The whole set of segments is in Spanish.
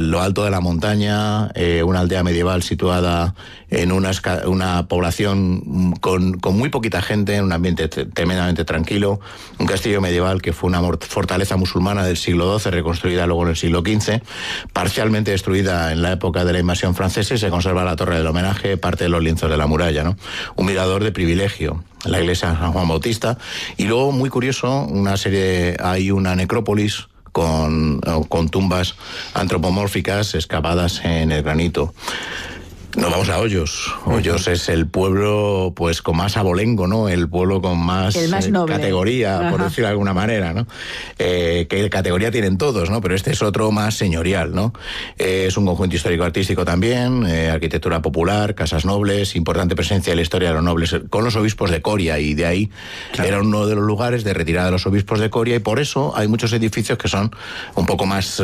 lo alto de la montaña, una aldea medieval situada en una población con muy poquita gente, en un ambiente tremendamente tranquilo, un castillo medieval que fue una fortaleza musulmana del siglo XII, reconstruida luego en el siglo XV, parcialmente destruida en la época de la invasión francesa, y se conserva la torre del homenaje, parte de los lienzos de la muralla, ¿no? Un mirador de privilegio, la iglesia de San Juan Bautista, y luego, muy curioso, hay una necrópolis con tumbas antropomórficas excavadas en el granito. Nos vamos a Hoyos. Hoyos es el pueblo pues con más abolengo, ¿no? El pueblo con más categoría, por decirlo de alguna manera, ¿no? Que categoría tienen todos, ¿no? Pero este es otro más señorial, ¿no? Es un conjunto histórico-artístico también, arquitectura popular, casas nobles, importante presencia de la historia de los nobles con los obispos de Coria, y de ahí era uno de los lugares de retirada de los obispos de Coria, y por eso hay muchos edificios que son un poco más,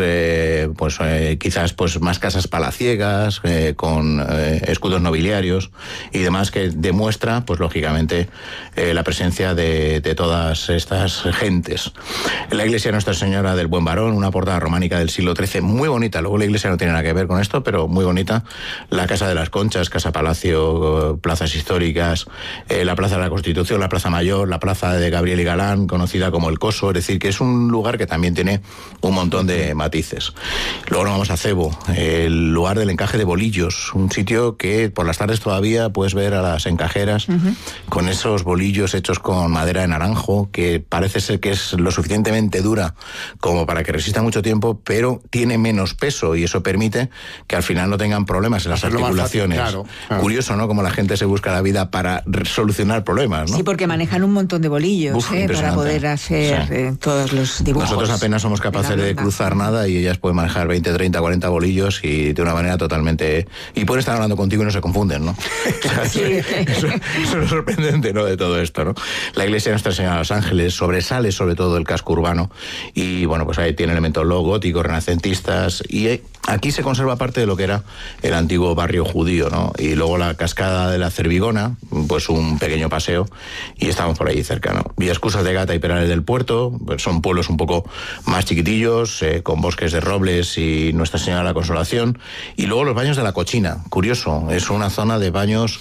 quizás pues más casas palaciegas, con escudos nobiliarios y demás, que demuestra, pues lógicamente, la presencia de todas estas gentes. La iglesia de Nuestra Señora del Buen Varón, una portada románica del siglo XIII, muy bonita. Luego la iglesia no tiene nada que ver con esto, pero muy bonita. La Casa de las Conchas, Casa Palacio, plazas históricas, la Plaza de la Constitución, la Plaza Mayor, la Plaza de Gabriel y Galán, conocida como el Coso. Es decir, que es un lugar que también tiene un montón de matices. Luego nos vamos a Cebo, el lugar del encaje de bolillos, un sitio que por las tardes todavía puedes ver a las encajeras con esos bolillos hechos con madera de naranjo, que parece ser que es lo suficientemente dura como para que resista mucho tiempo, pero tiene menos peso, y eso permite que al final no tengan problemas en las articulaciones. Fácil, claro. Curioso, ¿no? Como la gente se busca la vida para solucionar problemas, ¿no? Sí, porque manejan un montón de bolillos para poder hacer todos los dibujos. Nosotros apenas somos capaces de cruzar nada, y ellas pueden manejar 20, 30, 40 bolillos, y de una manera totalmente... Y pueden estar hablando contigo y no se confunden, ¿no? O sea, sí. Eso es lo sorprendente, ¿no?, de todo esto, ¿no? La iglesia de Nuestra Señora de los Ángeles sobresale sobre todo el casco urbano, y bueno, pues ahí tiene elementos góticos, renacentistas, y aquí se conserva parte de lo que era el antiguo barrio judío, ¿no? Y luego la cascada de la Cervigona, pues un pequeño paseo, y estamos por ahí cerca, ¿no? Villascusas de Gata y Perales del Puerto, pues son pueblos un poco más chiquitillos, con bosques de robles y Nuestra Señora de la Consolación. Y luego los baños de la Cochina, curioso, es una zona de baños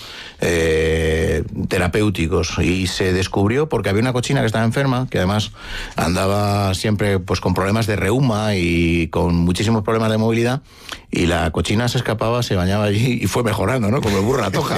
terapéuticos, y se descubrió porque había una cochina que estaba enferma, que además andaba siempre pues con problemas de reuma y con muchísimos problemas de movilidad, y la cochina se escapaba, se bañaba allí y fue mejorando, ¿no? Como el burro a la toja.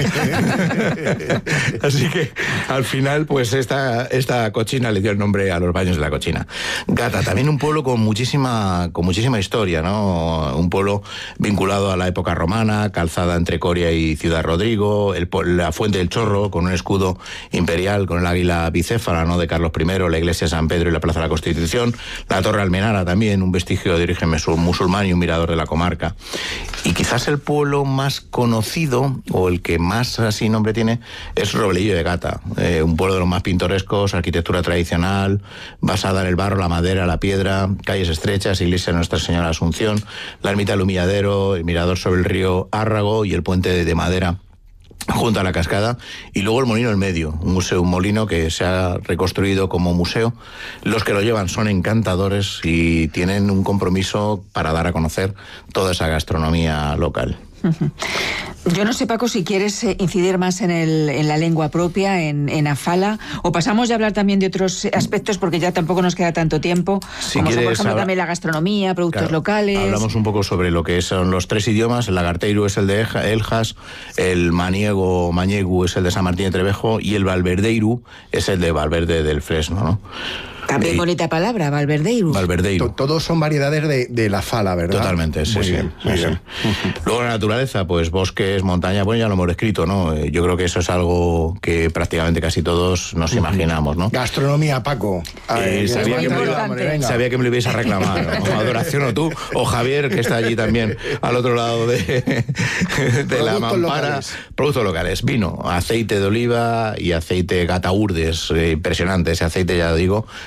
Así que al final pues esta cochina le dio el nombre a los baños de la Cochina. Gata, también un pueblo con muchísima historia, ¿no? Un pueblo vinculado a la época romana, calzada entre Coria y Ciudad Rodrigo, la Fuente del Chorro, con un escudo imperial con el águila bicéfala, ¿no?, de Carlos I, la iglesia de San Pedro y la Plaza de la Constitución, la Torre Almenara también, un vestigio de origen musulmán y un mirador de la comarca. Y quizás el pueblo más conocido, o el que más así nombre tiene, es Robledillo de Gata, un pueblo de los más pintorescos, arquitectura tradicional, basada en el barro, la madera, la piedra, calles estrechas, iglesia de Nuestra Señora de Asunción, la ermita del Humilladero, el mirador sobre el río Árrago y el puente de madera junto a la cascada, y luego el Molino del Medio, un molino que se ha reconstruido como museo. Los que lo llevan son encantadores y tienen un compromiso para dar a conocer toda esa gastronomía local. Yo no sé, Paco, si quieres incidir más en la lengua propia, en Afala, o pasamos ya a hablar también de otros aspectos, porque ya tampoco nos queda tanto tiempo, si como quieres, por ejemplo también la gastronomía, productos locales. Hablamos un poco sobre lo que son los tres idiomas. El lagarteiru es el de Eljas, el mañegu es el de San Martín de Trevejo, y el valverdeiru es el de Valverde del Fresno, ¿no? También bonita palabra, valverdeiru. Todos son variedades de la Fala, ¿verdad? Totalmente, sí. Muy bien. Luego la naturaleza, pues bosques, montañas, bueno, ya lo hemos escrito, ¿no? Yo creo que eso es algo que prácticamente casi todos nos imaginamos, ¿no? Gastronomía, Paco. Sabía que me lo ibais a reclamar, ¿no? Adoración, o tú, o Javier, que está allí también, al otro lado de la mampara. Productos locales, vino, aceite de oliva y aceite Gata Urdes, impresionante ese aceite, ya digo,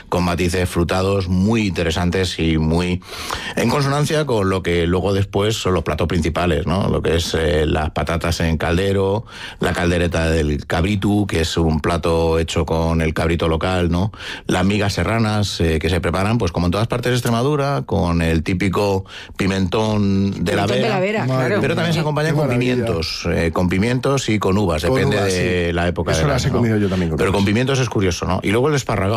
con matices frutados muy interesantes y muy en consonancia con lo que luego después son los platos principales, ¿no? Lo que es las patatas en caldero, la caldereta del cabritu, que es un plato hecho con el cabrito local, ¿no? Las migas serranas que se preparan, pues como en todas partes de Extremadura, con el típico pimentón de la Vera, claro. Pero también se acompaña con pimientos y con uvas, Con depende uvas, de la época Eso del las he año, comido yo también. Pero con pimientos es curioso, ¿no? Y luego el espárrago.